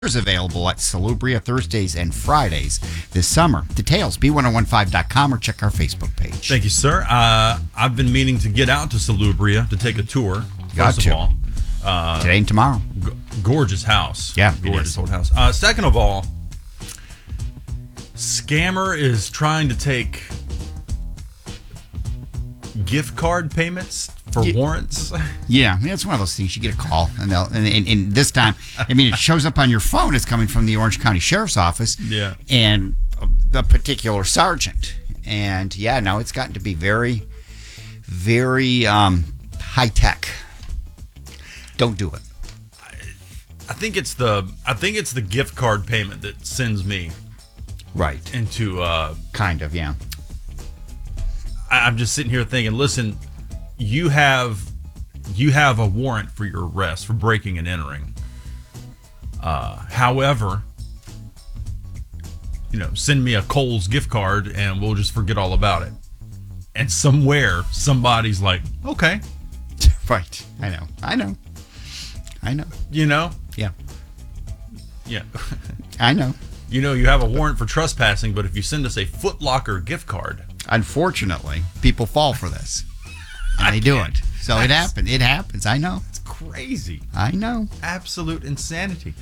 is available at Salubria Thursdays and Fridays this summer. Details, b1015.com or check our Facebook page. Thank you, sir. I've been meaning to get out to Salubria to take a tour. First of all, today and tomorrow. Gorgeous house. Yeah, gorgeous old house. Second of all, scammer is trying to take gift card payments for warrants. Yeah, it's one of those things. You get a call, and this time, I mean, it shows up on your phone. It's coming from the Orange County Sheriff's Office. Yeah, and the particular sergeant. And yeah, now it's gotten to be very, very high tech. Don't do it. I think it's the gift card payment that sends me right into kind of, yeah. I'm just sitting here thinking, listen, you have a warrant for your arrest for breaking and entering. However, send me a Kohl's gift card and we'll just forget all about it. And somewhere somebody's like, okay, right. I know. Yeah. Yeah. I know. You have a warrant for trespassing, but if you send us a Foot Locker gift card. Unfortunately, people fall for this. And they do it. So it happens. It happens. I know. It's crazy. I know. Absolute insanity.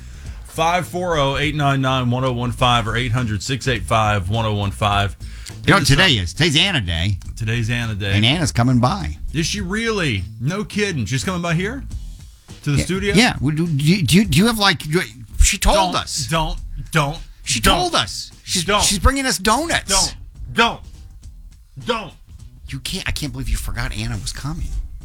540-899-1015 or 800-685-1015. Today's Anna Day. Today's Anna Day. And Anna's coming by. Is she really? No kidding. She's coming by here? To the studio? Yeah. Do you have she told us. She told us. She's bringing us donuts. Don't. I can't believe you forgot Anna was coming.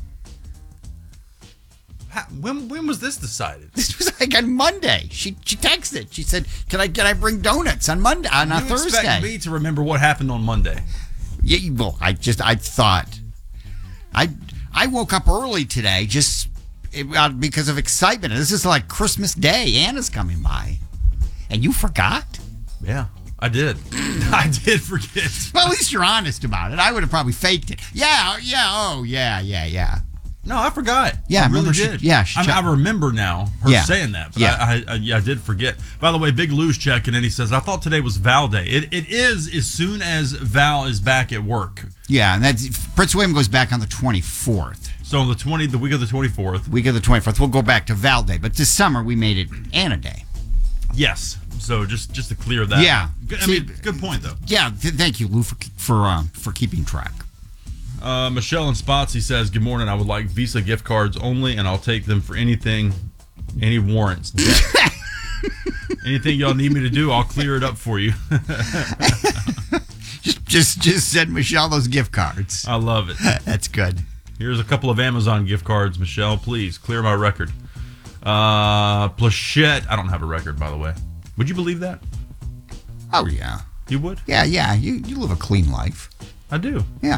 When was this decided? This was on Monday. She texted. She said, "Can I bring donuts on Monday on a Thursday?" You expect me to remember what happened on Monday? Yeah. Well, I thought I woke up early today because of excitement. This is like Christmas Day. Anna's coming by, and you forgot. Yeah. I did. I did forget. Well, at least you're honest about it. I would have probably faked it. Yeah. No, I forgot. Yeah, I really did. I remember now her saying that. But I did forget. By the way, Big Lou's checking in. He says, I thought today was Val Day. It is as soon as Val is back at work. Yeah, and Prince William goes back on the 24th. So on the week of the 24th. Week of the 24th, we'll go back to Val Day. But this summer, we made it Anna Day. Yes. So just to clear that. Yeah. Good point, though. Yeah. Thank you, Lou, for keeping track. Michelle and Spotsy says, good morning. I would like Visa gift cards only, and I'll take them for anything, any warrants. Anything y'all need me to do, I'll clear it up for you. just send Michelle those gift cards. I love it. That's good. Here's a couple of Amazon gift cards, Michelle. Please clear my record. Plachette. I don't have a record, by the way. Would you believe that? Oh, yeah. You would? Yeah. You live a clean life. I do. Yeah.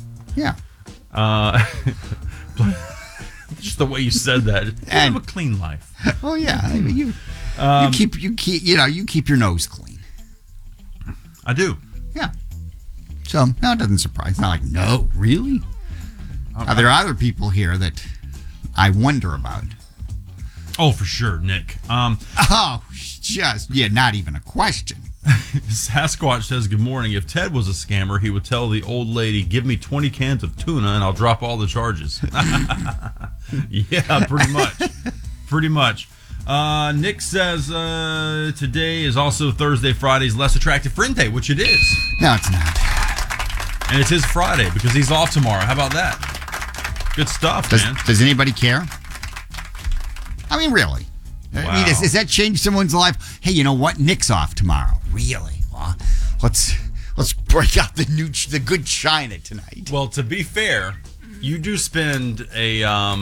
Just the way you said that. You live a clean life. Oh, yeah. I mean, you keep your nose clean. I do. Yeah. So, no, it doesn't surprise. It's not like, no, really? Now, there are other people here that I wonder about. Oh, for sure, Nick. Not even a question. Sasquatch says, good morning. If Ted was a scammer, he would tell the old lady, give me 20 cans of tuna and I'll drop all the charges. Yeah, pretty much. Nick says, today is also Thursday, Friday's Less Attractive Friend Day, which it is. No, it's not. And it's his Friday because he's off tomorrow. How about that? Good stuff, man. Does anybody care? I mean, really? Wow. I mean, does that change someone's life? Hey, you know what? Nick's off tomorrow. Really? Well, let's break out the good china tonight. Well, to be fair, you do spend a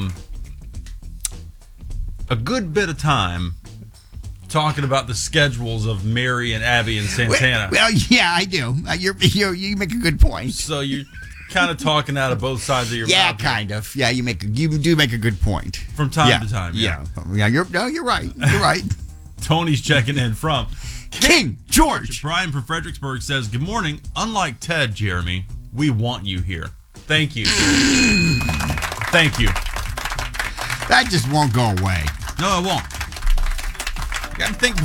good bit of time talking about the schedules of Mary and Abby and Santana. Well, yeah, I do. You make a good point. So you're kind of talking out of both sides of your mouth. Yeah, kind of. Yeah, you do make a good point from time to time. Yeah. You're right. You're right. Tony's checking in from King George. Brian from Fredericksburg says, good morning. Unlike Ted, Jeremy, we want you here. Thank you. Thank you. That just won't go away. No, it won't. got to think